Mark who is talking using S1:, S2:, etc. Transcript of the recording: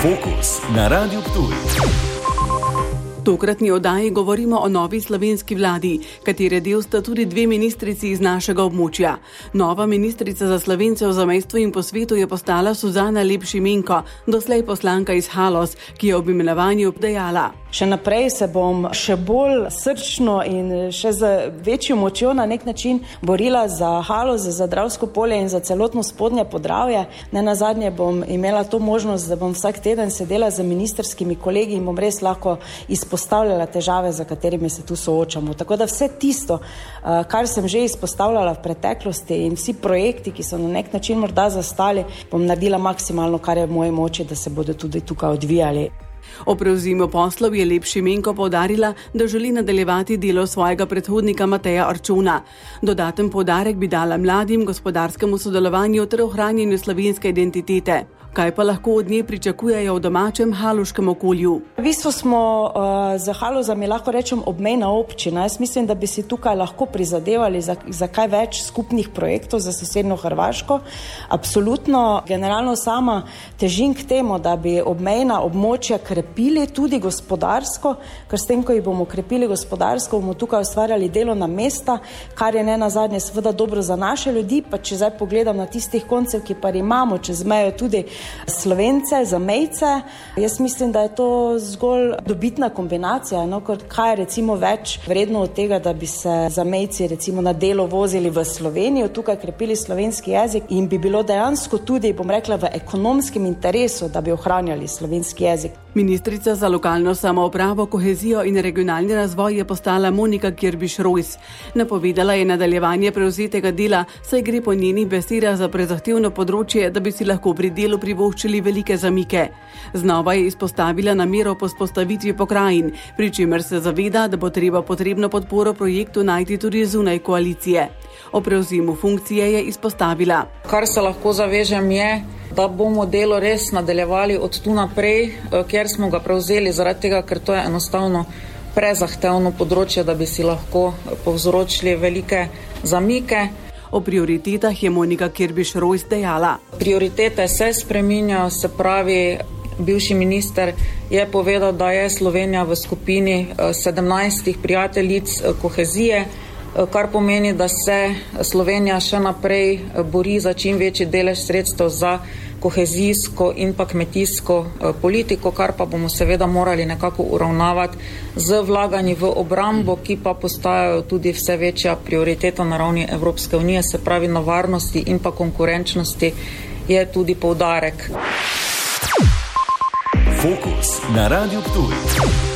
S1: Fokus na Radiu Ptuj.
S2: Tokratni oddaji govorimo o novi slovenski vladi, katere del sta tudi dve ministrici iz našega območja. Nova ministrica za Slovence v zamejstvu in po svetu je postala Suzana Lep Šimenko, doslej poslanka iz Haloz, ki je ob imenovanju dejala:
S3: Še naprej se bom še bolj srčno in še z večjo močjo na nek način borila za Haloz, za Dravsko polje in za celotno spodnje Podravje. Nenazadnje bom imela to možnost, da bom vsak teden sedela z ministerskimi kolegi in bom res lahko izpostavljala težave, za katerimi se tu soočamo. Tako da vse tisto, kar sem že izpostavljala v preteklosti in vsi projekti, ki so na nek način morda zastali, bom naredila maksimalno, kar je v moji moči, da se bodo tudi tukaj odvijali.
S2: O prevzimu poslov je Lep Šimenko poudarila, da želi nadaljevati delo svojega predhodnika Mateja Arčona. Dodaten poudarek bi dala mladim, gospodarskemu sodelovanju ter ohranjanju slovenske identitete. Kaj pa lahko od nje pričakujejo v domačem haloškem okolju?
S3: V bistvu smo za Halozami, lahko rečem, obmejna občina. Jaz mislim, da bi si tukaj lahko prizadevali za kaj več skupnih projektov za sosednjo Hrvaško. Absolutno, generalno sama težim k temu, da bi obmejna območja krepili tudi gospodarsko, ker s tem, ko jih bomo krepili gospodarsko, bomo tukaj ustvarjali delovna mesta, kar je nenazadnje seveda dobro za naše ljudi, pa če zdaj pogledam na tistih koncev, ki pa imamo čez mejo tudi Slovence, zamejce. Jaz mislim, da je to zgolj dobitna kombinacija, kaj je recimo več vredno od tega, da bi se zamejci recimo na delo vozili v Slovenijo, tukaj krepili slovenski jezik in bi bilo dejansko tudi, bom rekla, v ekonomskem interesu, da bi ohranjali slovenski jezik.
S2: Ministrica za lokalno samoupravo, kohezijo in regionalni razvoj je postala Monika Kirbiš-Rojs. Napovedala je nadaljevanje prevzetega dela, saj gre po njenih besedah za prezahtevno področje, da bi si lahko pri delu privoščili velike zamike. Znova je izpostavila namero po vzpostavitvi pokrajin, pri čemer se zaveda, da bo potrebno podporo projektu najti tudi zunaj koalicije. O prevzimu funkcije je izpostavila:
S4: Kar se lahko zavežem je, da bomo delo res nadaljevali od tu naprej, kjer smo ga prevzeli, zaradi tega, ker to je enostavno prezahtevno področje, da bi si lahko povzročili velike zamike.
S2: O prioritetah je Monika Kirbiš-Rojs dejala:
S4: Prioritete se spreminjajo, se pravi, bivši minister je povedal, da je Slovenija v skupini 17 prijateljic kohezije, kar pomeni, da se Slovenija še naprej bori za čim večji delež sredstev za kohezijsko in pa kmetijsko politiko, kar pa bomo seveda morali nekako uravnavati z vlaganji v obrambo, ki pa postajajo tudi vse večja prioriteta na ravni Evropske unije, se pravi na varnosti in pa konkurenčnosti je tudi poudarek.
S1: Fokus na Radiu Ptuj.